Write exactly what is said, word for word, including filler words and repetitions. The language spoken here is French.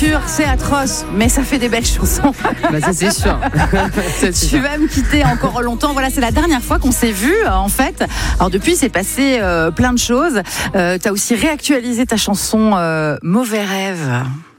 dur, c'est atroce, mais ça fait des belles chansons. Bah ça c'est sûr. C'est Tu sûr. vas me quitter encore longtemps. Voilà, c'est la dernière fois qu'on s'est vu en fait. Alors depuis, c'est passé euh, plein de choses. Euh, tu as aussi réactualisé ta chanson euh, Mauvais rêve.